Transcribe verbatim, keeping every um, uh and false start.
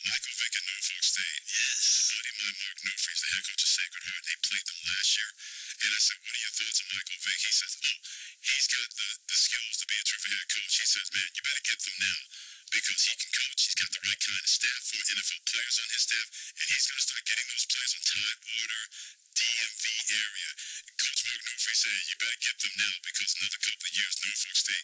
Michael Vick at Norfolk State. Yes. Buddy of mine, Mark Norfree, is the head coach of Sacred Heart. They played them last year. And I said, what are your thoughts on Michael Vick? He says, oh, he's got the, the skills to be a terrific head coach. He says, man, you better get them now because he can coach. He's got the right kind of staff for N F L players on his staff, and he's going to start getting those players on Tidewater, D M V area. Coach Mark Norfree said, you better get them now because another couple of years, Norfolk State